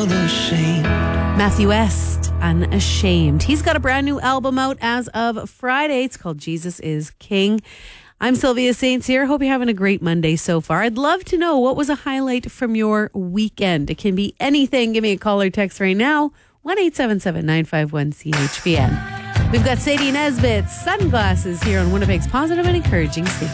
unashamed. Matthew West, Unashamed. He's got a brand new album out as of Friday. It's called Jesus is King. I'm Sylvia Saints here. Hope you're having a great Monday so far. I'd love to know what was a highlight from your weekend. It can be anything. Give me a call or text right now. 1-877-951-CHVN. We've got Sadie Nesbitt's Sunglasses here on Winnipeg's positive and encouraging station.